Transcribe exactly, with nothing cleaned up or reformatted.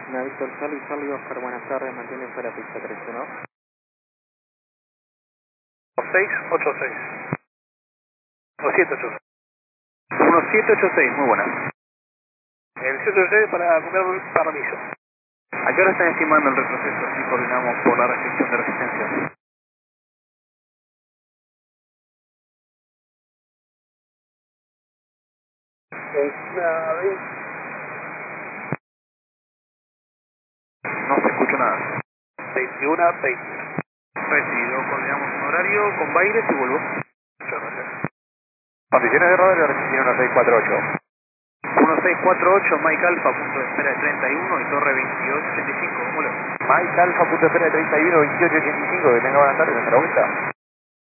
Una Víctor Charlie, Charlie Oscar, buenas tardes, mantiene fuera pista tres uno. seis ocho seis. O siete ocho seis. uno siete ocho seis, muy buenas. El siete ocho seis para comprar el paralizo. ¿A qué hora están estimando el retroceso? Así coordinamos por la restricción de resistencia. No se escucha nada. veintiuno veinte. Recibido, coordinamos un horario con bailes y vuelvo. Muchas gracias. Condiciones de radar, tiene uno seis cuatro ocho. uno seis cuatro ocho, Mike Alpha, punto de espera de treinta y uno y torre veintiocho ochenta y cinco, ¿cómo le va? Mike Alfa, punto de espera de treinta y uno, veintiocho ochenta y cinco, que tenga buenas tardes, hasta la vuelta.